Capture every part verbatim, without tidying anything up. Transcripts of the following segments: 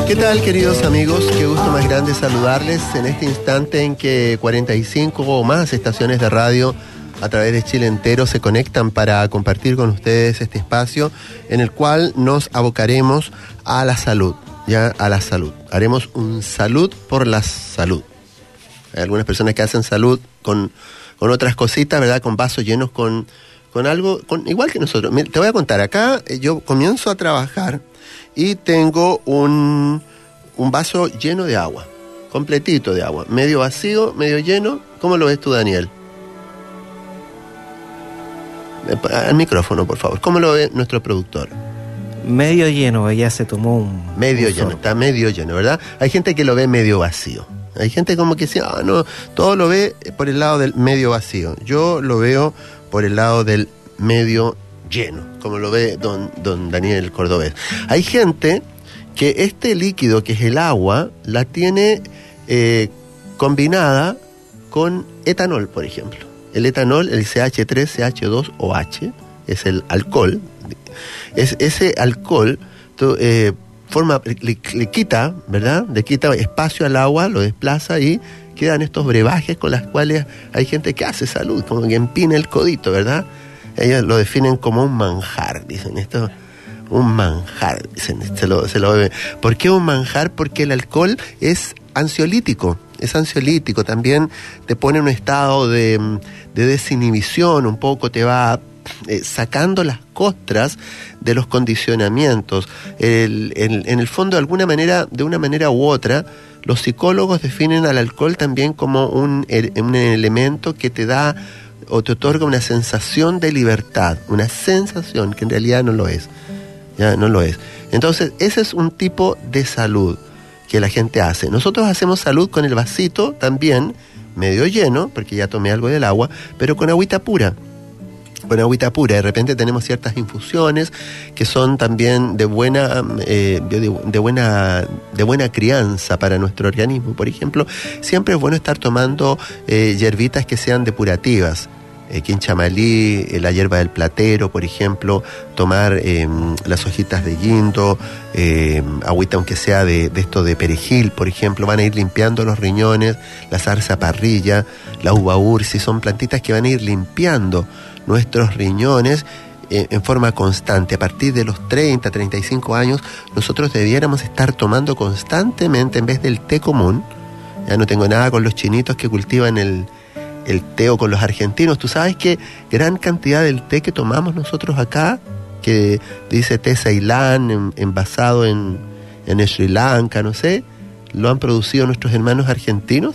¿Qué tal, queridos amigos? Qué gusto más grande saludarles en este instante en que cuarenta y cinco o más estaciones de radio a través de Chile entero se conectan para compartir con ustedes este espacio en el cual nos abocaremos a la salud, ya a la salud. Haremos un salud por la salud. Hay algunas personas que hacen salud con, con otras cositas, ¿verdad? Con vasos llenos con, con algo, con, igual que nosotros. Mira, te voy a contar, acá yo comienzo a trabajar y tengo un, un vaso lleno de agua, completito de agua, medio vacío, medio lleno. ¿Cómo lo ves tú, Daniel? Al micrófono, por favor. ¿Cómo lo ve nuestro productor? Medio lleno, ella se tomó un... Medio un lleno, solo. está medio lleno, ¿verdad? Hay gente que lo ve medio vacío. Hay gente como que dice, ah, no, todo lo ve por el lado del medio vacío. Yo lo veo por el lado del medio lleno, como lo ve don, don Daniel Cordobés. Hay gente que este líquido, que es el agua, la tiene eh, combinada con etanol, por ejemplo. El etanol, el C H tres C H dos O H, es el alcohol. Es ese alcohol tú, eh, forma, le, le quita, ¿verdad? Le quita espacio al agua, lo desplaza y quedan estos brebajes con las cuales hay gente que hace salud, como que empina el codito, ¿verdad? Ellos lo definen como un manjar, dicen esto, un manjar, dicen, se lo, se lo beben. ¿Por qué un manjar? Porque el alcohol es ansiolítico, es ansiolítico, también te pone en un estado de, de desinhibición, un poco te va eh, sacando las costras de los condicionamientos. El, el, en el fondo, de alguna manera, de una manera u otra, los psicólogos definen al alcohol también como un, un elemento que te da o te otorga una sensación de libertad, una sensación que en realidad no lo es, ya no lo es. Entonces, ese es un tipo de salud que la gente hace. Nosotros hacemos salud con el vasito también, medio lleno, porque ya tomé algo del agua, pero con agüita pura. Con agüita pura. De repente tenemos ciertas infusiones que son también de buena, eh, de, de buena, de buena crianza para nuestro organismo. Por ejemplo, siempre es bueno estar tomando eh, hierbitas que sean depurativas. Eh, quinchamalí, eh, la hierba del platero, por ejemplo, tomar eh, las hojitas de guindo, eh, agüita aunque sea de, de esto de perejil, por ejemplo, van a ir limpiando los riñones, la zarzaparrilla, la uva ursi, son plantitas que van a ir limpiando nuestros riñones eh, en forma constante. A partir de los treinta, treinta y cinco años, nosotros debiéramos estar tomando constantemente, en vez del té común, ya no tengo nada con los chinitos que cultivan el el té o con los argentinos. Tú sabes que gran cantidad del té que tomamos nosotros acá, que dice té Ceilán, en, envasado en, en Sri Lanka, no sé, lo han producido nuestros hermanos argentinos.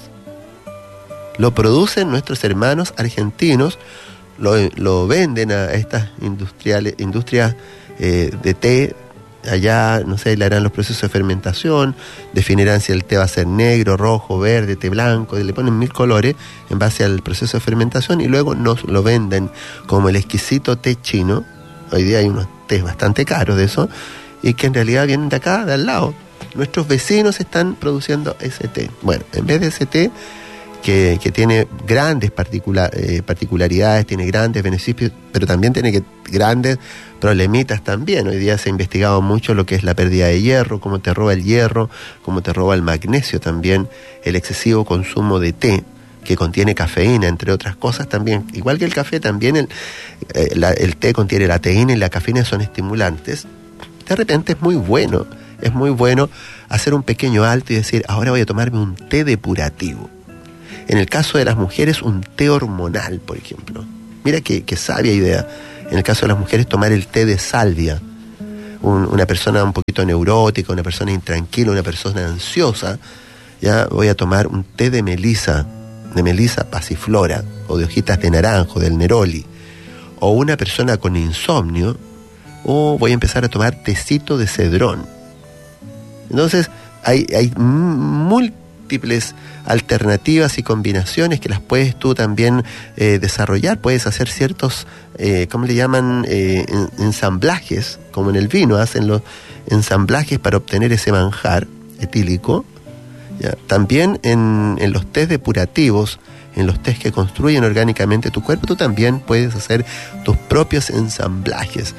Lo producen nuestros hermanos argentinos, lo, lo venden a estas industriales, industrias eh, de té. Allá, no sé, le harán los procesos de fermentación, definirán si el té va a ser negro, rojo, verde, té blanco, y le ponen mil colores en base al proceso de fermentación y luego nos lo venden como el exquisito té chino. Hoy día hay unos tés bastante caros de eso, y que en realidad vienen de acá, de al lado. Nuestros vecinos están produciendo ese té. Bueno, en vez de ese té, que, que tiene grandes particular, eh, particularidades, tiene grandes beneficios, pero también tiene que, grandes problemitas también. Hoy día se ha investigado mucho lo que es la pérdida de hierro, cómo te roba el hierro, cómo te roba el magnesio también, el excesivo consumo de té, que contiene cafeína, entre otras cosas también. Igual que el café, también el, eh, la, el té contiene la teína y la cafeína son estimulantes. De repente es muy bueno, es muy bueno hacer un pequeño alto y decir, ahora voy a tomarme un té depurativo. En el caso de las mujeres, un té hormonal, por ejemplo. Mira qué, qué sabia idea. En el caso de las mujeres, tomar el té de salvia. Un, una persona un poquito neurótica, una persona intranquila, una persona ansiosa, ya voy a tomar un té de melisa, de melisa pasiflora, o de hojitas de naranjo, del neroli. O una persona con insomnio, o voy a empezar a tomar tecito de cedrón. Entonces, hay, hay múltiples múltiples alternativas y combinaciones que las puedes tú también eh, desarrollar. Puedes hacer ciertos, eh, ¿cómo le llaman? Eh, ensamblajes, como en el vino, hacen los ensamblajes para obtener ese manjar etílico. ¿Ya? También en, en los tés depurativos, en los tés que construyen orgánicamente tu cuerpo, tú también puedes hacer tus propios ensamblajes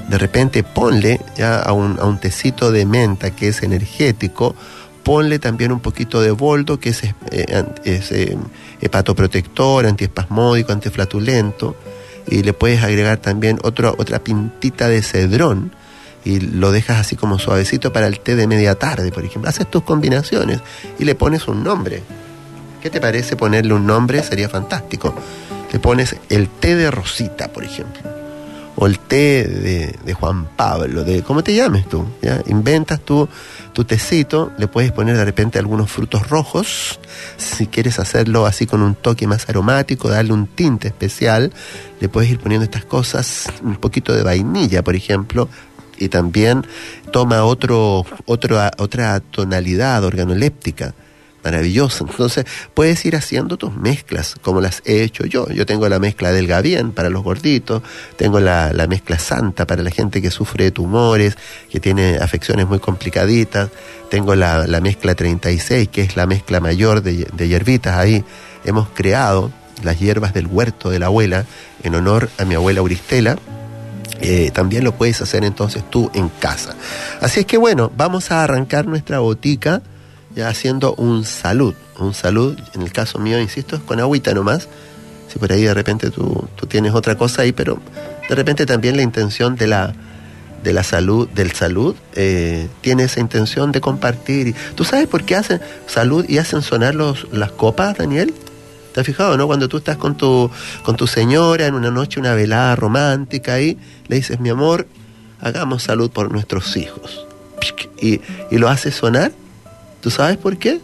de repente ponle ya a un, a un tecito de menta que es energético, ponle también un poquito de boldo, que es, eh, es eh, hepatoprotector, antiespasmódico, antiflatulento, y le puedes agregar también otro, otra pintita de cedrón, y lo dejas así como suavecito para el té de media tarde, por ejemplo. Haces tus combinaciones y le pones un nombre. ¿Qué te parece ponerle un nombre? Sería fantástico. Le pones el té de Rosita, por ejemplo, o el té de, de Juan Pablo, de ¿cómo te llames tú? ¿Ya? Inventas tu, tu tecito, le puedes poner de repente algunos frutos rojos, si quieres hacerlo así con un toque más aromático, darle un tinte especial, le puedes ir poniendo estas cosas, un poquito de vainilla, por ejemplo, y también toma otro, otro, otra tonalidad organoléptica. Maravilloso. Entonces puedes ir haciendo tus mezclas como las he hecho yo. Yo tengo la mezcla del Gavián para los gorditos, tengo la, la mezcla santa para la gente que sufre de tumores, que tiene afecciones muy complicaditas, tengo la, la mezcla treinta y seis, que es la mezcla mayor de, de hierbitas. Ahí hemos creado las hierbas del huerto de la abuela en honor a mi abuela Auristela. Eh, también lo puedes hacer entonces tú en casa. Así es que bueno, vamos a arrancar nuestra botica ya haciendo un salud, un salud, en el caso mío, insisto, es con agüita nomás. Si por ahí de repente tú, tú tienes otra cosa ahí, pero de repente también la intención de la, de la salud, del salud, eh, tiene esa intención de compartir. Y, ¿tú sabes por qué hacen salud y hacen sonar los, las copas, Daniel? ¿Te has fijado, no? Cuando tú estás con tu, con tu señora en una noche, una velada romántica ahí, le dices, mi amor, hagamos salud por nuestros hijos. Y, y lo haces sonar. ¿Tú sabes por qué?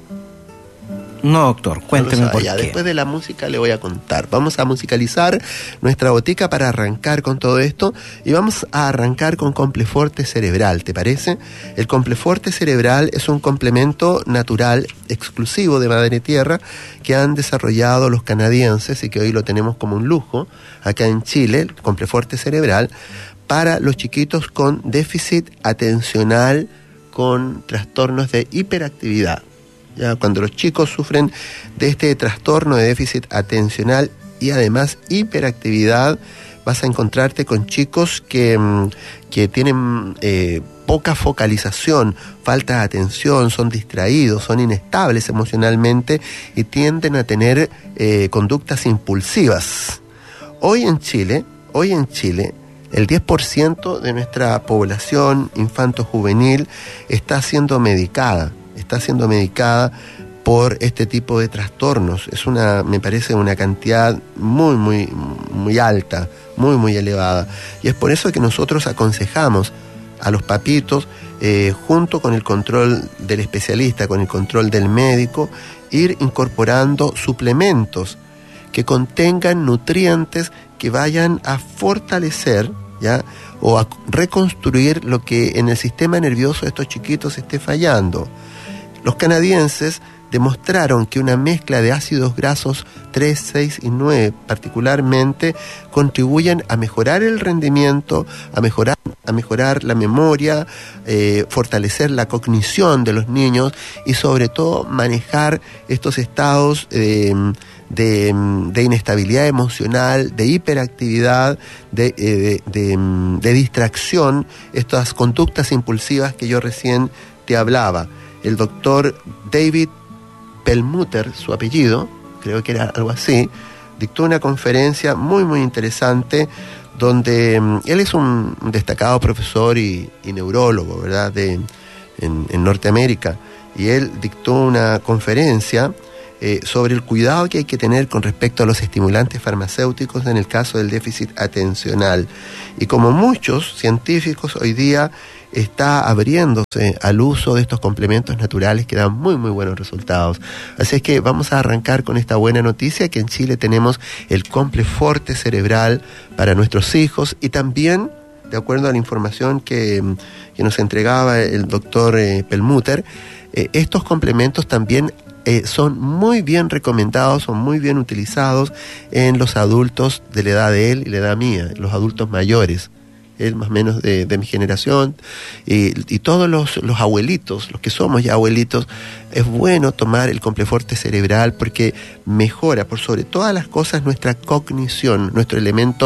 No, doctor, cuénteme no por ya, qué. Después de la música le voy a contar. Vamos a musicalizar nuestra botica para arrancar con todo esto, y vamos a arrancar con Compleforte Cerebral, ¿te parece? El Compleforte Cerebral es un complemento natural exclusivo de Madre Tierra que han desarrollado los canadienses y que hoy lo tenemos como un lujo acá en Chile, el Compleforte Cerebral, para los chiquitos con déficit atencional, con trastornos de hiperactividad. Ya cuando los chicos sufren de este trastorno de déficit atencional y además hiperactividad, vas a encontrarte con chicos que, que tienen eh, poca focalización, falta de atención, son distraídos, son inestables emocionalmente y tienden a tener eh, conductas impulsivas. Hoy en Chile, hoy en Chile, el diez por ciento de nuestra población infanto-juvenil está siendo medicada, está siendo medicada por este tipo de trastornos. Es una, me parece, una cantidad muy, muy, muy alta, muy, muy elevada. Y es por eso que nosotros aconsejamos a los papitos, eh, junto con el control del especialista, con el control del médico, ir incorporando suplementos que contengan nutrientes que vayan a fortalecer, ¿ya?, o a reconstruir lo que en el sistema nervioso de estos chiquitos esté fallando. Los canadienses demostraron que una mezcla de ácidos grasos tres, seis y nueve particularmente contribuyen a mejorar el rendimiento, a mejorar, a mejorar la memoria, eh, fortalecer la cognición de los niños y sobre todo manejar estos estados eh, de, de inestabilidad emocional, de hiperactividad, de, de, de, de distracción, estas conductas impulsivas que yo recién te hablaba. El doctor David Perlmutter, su apellido, creo que era algo así, dictó una conferencia muy muy interesante donde um, él es un destacado profesor y, y neurólogo, ¿verdad?, de, en, en Norteamérica, y él dictó una conferencia eh, sobre el cuidado que hay que tener con respecto a los estimulantes farmacéuticos en el caso del déficit atencional. Y como muchos científicos hoy día está abriéndose al uso de estos complementos naturales que dan muy muy buenos resultados. Así es que vamos a arrancar con esta buena noticia, que en Chile tenemos el Compleforte Cerebral para nuestros hijos, y también, de acuerdo a la información que, que nos entregaba el doctor eh, Perlmutter, eh, estos complementos también eh, son muy bien recomendados, son muy bien utilizados en los adultos de la edad de él y la edad mía, los adultos mayores. Él más o menos de, de mi generación, y, y todos los, los abuelitos, los que somos ya abuelitos, es bueno tomar el Compleforte Cerebral porque mejora por sobre todas las cosas nuestra cognición, nuestro elemento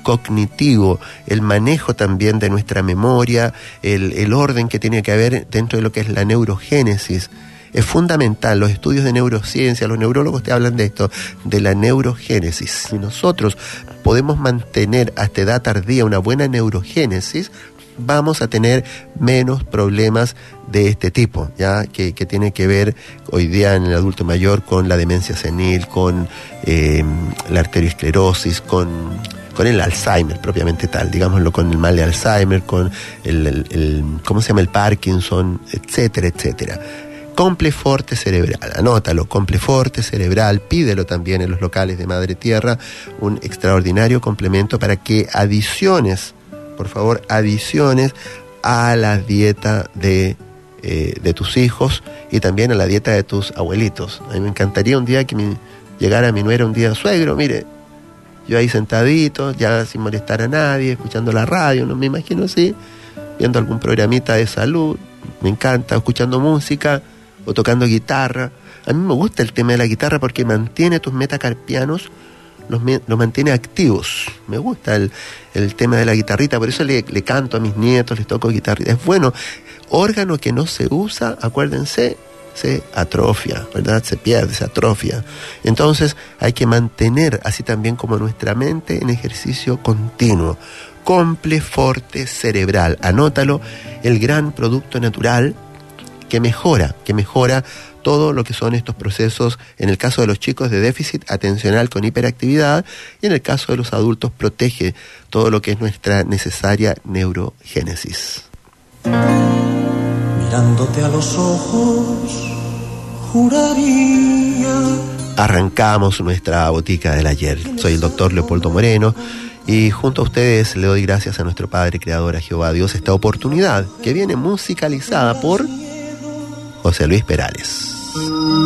cognitivo, el manejo también de nuestra memoria, el, el orden que tiene que haber dentro de lo que es la neurogénesis. Es fundamental. Los estudios de neurociencia, los neurólogos te hablan de esto, de la neurogénesis. Si nosotros podemos mantener hasta edad tardía una buena neurogénesis, vamos a tener menos problemas de este tipo, ya que, que tiene que ver hoy día en el adulto mayor con la demencia senil, con eh, la arteriosclerosis, con, con el Alzheimer propiamente tal, digámoslo, con el mal de Alzheimer, con el, el, el ¿cómo se llama? El Parkinson, etcétera, etcétera. Compleforte cerebral, anótalo, Compleforte cerebral, pídelo también en los locales de Madre Tierra, un extraordinario complemento para que adiciones, por favor, adiciones a la dieta de, eh, de tus hijos y también a la dieta de tus abuelitos. A mí me encantaría un día que mi, llegara mi nuera un día, suegro, mire, yo ahí sentadito, ya sin molestar a nadie, escuchando la radio, no me imagino así, viendo algún programita de salud, me encanta, escuchando música o tocando guitarra. A mí me gusta el tema de la guitarra porque mantiene tus metacarpianos, los, los mantiene activos. Me gusta el, el tema de la guitarrita, por eso le, le canto a mis nietos, les toco guitarrita. Es bueno, órgano que no se usa, acuérdense, se atrofia, ¿verdad? Se pierde, se atrofia. Entonces hay que mantener, así también como nuestra mente, en ejercicio continuo. Compleforte cerebral, anótalo, el gran producto natural que mejora, que mejora todo lo que son estos procesos, en el caso de los chicos de déficit atencional con hiperactividad, y en el caso de los adultos protege todo lo que es nuestra necesaria neurogénesis. Mirándote a los ojos, juraría. Arrancamos nuestra botica del ayer. Soy el doctor Leopoldo Moreno y junto a ustedes le doy gracias a nuestro Padre Creador, a Jehová Dios, esta oportunidad que viene musicalizada por José Luis Perales.